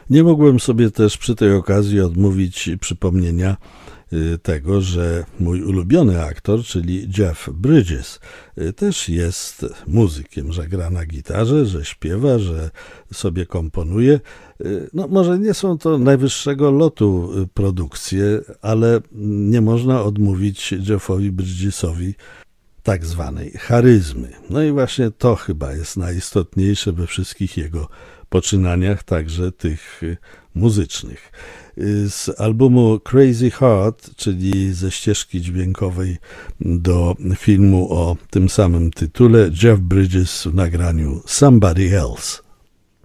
Nie mogłem sobie też przy tej okazji odmówić przypomnienia tego, że mój ulubiony aktor, czyli Jeff Bridges, też jest muzykiem, że gra na gitarze, że śpiewa, że sobie komponuje. No, może nie są to najwyższego lotu produkcje, ale nie można odmówić Jeffowi Bridgesowi tak zwanej charyzmy. No i właśnie to chyba jest najistotniejsze we wszystkich jego poczynaniach, także tych muzycznych. Z albumu Crazy Heart, czyli ze ścieżki dźwiękowej do filmu o tym samym tytule, Jeff Bridges w nagraniu Somebody Else.